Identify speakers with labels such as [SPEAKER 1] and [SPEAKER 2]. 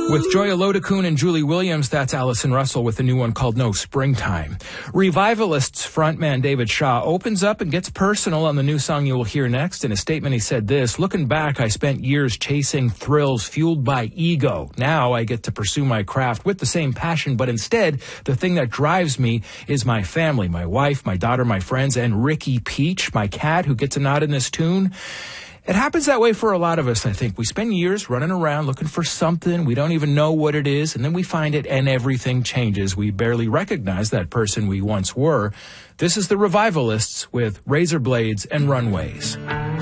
[SPEAKER 1] With Joya Lodakun and Julie Williams, that's Allison Russell with a new one called No Springtime. Revivalists frontman David Shaw opens up and gets personal on the new song you will hear next. In a statement, he said this: "Looking back, I spent years chasing thrills fueled by ego. Now I get to pursue my craft with the same passion, but instead, the thing that drives me is my family, my wife, my daughter, my friends, and Ricky Peach, my cat, who gets a nod in this tune." It happens that way for a lot of us, I think. We spend years running around looking for something. We don't even know what it is, and then we find it, and everything changes. We barely recognize that person we once were. This is the Revivalists with Razor Blades and Runways.